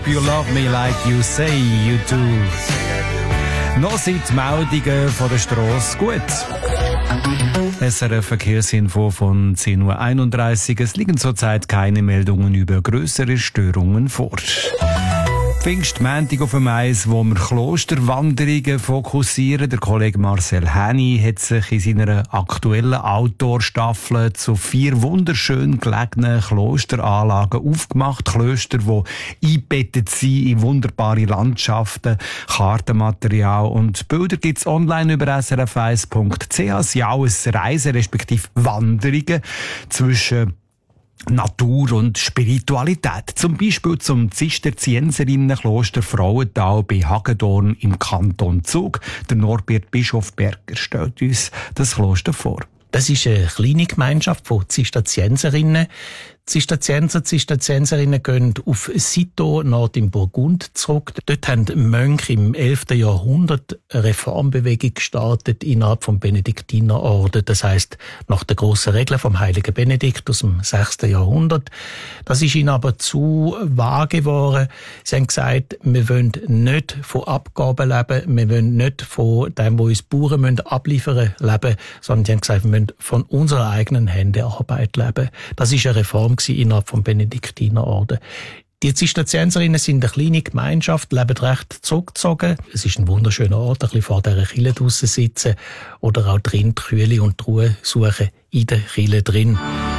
You love me like you say you do. Noch sind die Meldungen von der Strasse gut. SRF Verkehrsinfo von 10.31 Uhr. Es liegen zurzeit keine Meldungen über grössere Störungen vor. Pfingstmontag auf dem Eis, wo wir Klosterwanderungen fokussieren. Der Kollege Marcel Häni hat sich in seiner aktuellen Outdoor-Staffel zu 4 wunderschön gelegenen Klosteranlagen aufgemacht. Klöster, die eingebettet sind in wunderbare Landschaften, Kartenmaterial und Bilder gibt's online über srf1.ch. Es sind alles Reisen, respektive Wanderungen zwischen Natur und Spiritualität. Zum Beispiel zum Zisterzienserinnenkloster Frauental bei Hagedorn im Kanton Zug. Der Norbert Bischofberger stellt uns das Kloster vor. Das ist eine kleine Gemeinschaft von Zisterzienserinnen. Zisterzienserinnen gehen auf Citeaux, Nord im Burgund, zurück. Dort haben Mönche im 11. Jahrhundert eine Reformbewegung gestartet innerhalb vom Benediktinerorden. Das heisst, nach der grossen Regel vom heiligen Benedikt aus dem 6. Jahrhundert. Das ist ihnen aber zu vage geworden. Sie haben gesagt, wir wollen nicht von Abgaben leben, wir wollen nicht von dem, was uns Bauern abliefern müssen, leben, sondern sie haben gesagt, wir müssen von unserer eigenen Hände Arbeit leben. Das ist eine Reform innerhalb vom Benediktinerorden. Die Zisterzienserinnen sind eine kleine Gemeinschaft, leben recht zurückgezogen. Es ist ein wunderschöner Ort, ein bisschen vor dieser Kirche draussen sitzen oder auch drin die Kühle und die Ruhe suchen in der Kirche drin.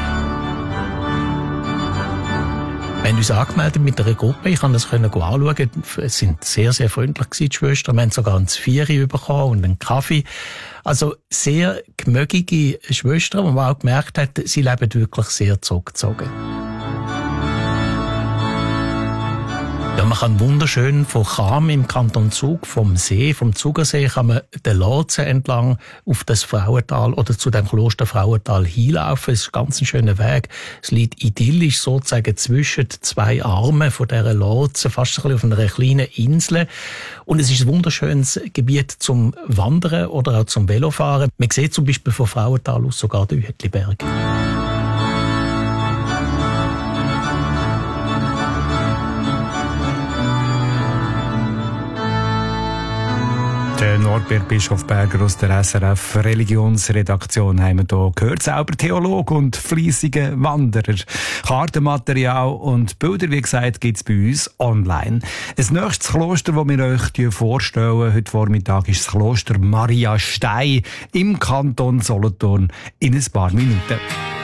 Wir haben uns angemeldet mit einer Gruppe, ich kann das anschauen. Es sind sehr, sehr freundlich gewesen, die Schwestern. Wir haben sogar ein Zvieri bekommen und einen Kaffee. Also sehr gemögige Schwestern, wo man auch gemerkt hat, sie leben wirklich sehr zurückgezogen. Ja, man kann wunderschön von Cham im Kanton Zug, vom Zugersee, kann man den Lotsen entlang auf das Frauental oder zu dem Kloster Frauental hinlaufen. Es ist ein ganz schöner Weg. Es liegt idyllisch sozusagen zwischen 2 Armen von dieser Lotsen, fast ein bisschen auf einer kleinen Insel. Und es ist ein wunderschönes Gebiet zum Wandern oder auch zum Velofahren. Man sieht zum Beispiel von Frauental aus sogar den Uetliberg. Der Norbert Bischofberger aus der SRF Religionsredaktion haben wir hier gehört. Selber Theologe und fleissige Wanderer. Kartenmaterial und Bilder, wie gesagt, gibt es bei uns online. Ein nächstes Kloster, das wir euch vorstellen heute Vormittag, ist das Kloster Maria Stein im Kanton Solothurn in ein paar Minuten.